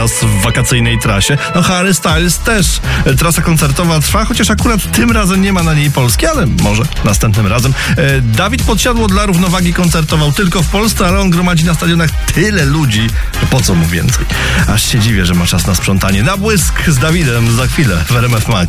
teraz w wakacyjnej trasie. No Harry Styles też. Trasa koncertowa trwa, chociaż akurat tym razem nie ma na niej Polski, ale może następnym razem. Dawid Podsiadło dla równowagi koncertował tylko w Polsce, ale on gromadzi na stadionach tyle ludzi, że po co mu więcej? Aż się dziwię, że ma czas na sprzątanie. Na błysk z Dawidem za chwilę w RMF Max.